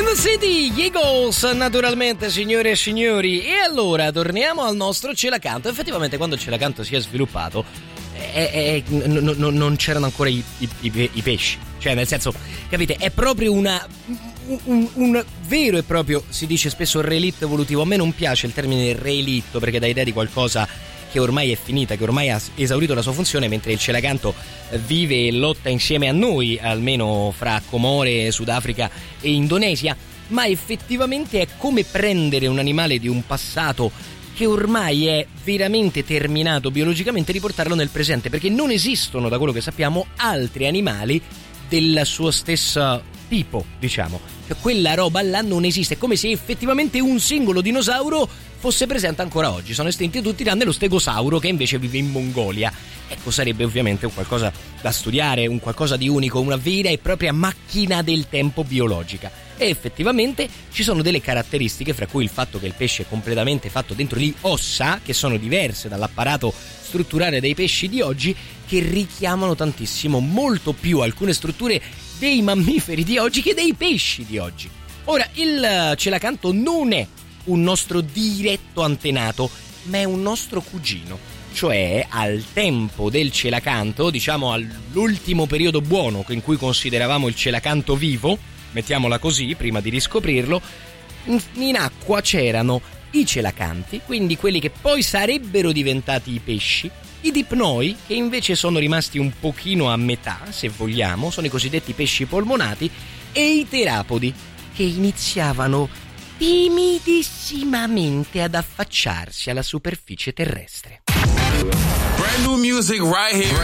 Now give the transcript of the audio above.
In the City, gli Eagles, naturalmente, signore e signori. E allora torniamo al nostro celacanto. Effettivamente, quando il celacanto si è sviluppato, non c'erano ancora i pesci. Cioè, nel senso, capite, è proprio un vero e proprio, si dice spesso, relitto evolutivo. A me non piace il termine relitto perché dà idea di qualcosa che ormai è finita, che ormai ha esaurito la sua funzione, mentre il celacanto vive e lotta insieme a noi, almeno fra Comore, Sudafrica e Indonesia. Ma effettivamente è come prendere un animale di un passato che ormai è veramente terminato biologicamente e riportarlo nel presente, perché non esistono, da quello che sappiamo, altri animali del suo stesso tipo, diciamo. Cioè, quella roba là non esiste, è come se effettivamente un singolo dinosauro fosse presente ancora oggi. Sono estinti tutti tranne lo stegosauro, che invece vive in Mongolia. Ecco, sarebbe ovviamente un qualcosa da studiare, un qualcosa di unico, una vera e propria macchina del tempo biologica. E effettivamente ci sono delle caratteristiche, fra cui il fatto che il pesce è completamente fatto dentro di ossa, che sono diverse dall'apparato strutturale dei pesci di oggi, che richiamano tantissimo, molto più, alcune strutture dei mammiferi di oggi che dei pesci di oggi. Ora, il celacanto non è un nostro diretto antenato, ma è un nostro cugino. Cioè, al tempo del celacanto, diciamo all'ultimo periodo buono in cui consideravamo il celacanto vivo, mettiamola così, prima di riscoprirlo, in acqua c'erano i celacanti, quindi quelli che poi sarebbero diventati i pesci, i dipnoi, che invece sono rimasti un pochino a metà, se vogliamo, sono i cosiddetti pesci polmonati, e i terapodi, che iniziavano timidissimamente ad affacciarsi alla superficie terrestre. Brand new music right here.